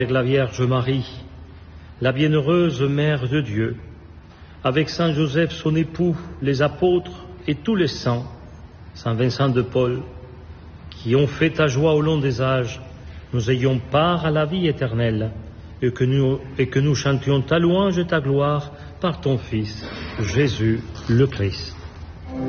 avec la Vierge Marie, la bienheureuse Mère de Dieu, avec Saint Joseph son époux, les apôtres et tous les saints, Saint Vincent de Paul, qui ont fait ta joie au long des âges, nous ayons part à la vie éternelle, et que nous chantions ta louange et ta gloire par ton Fils, Jésus le Christ.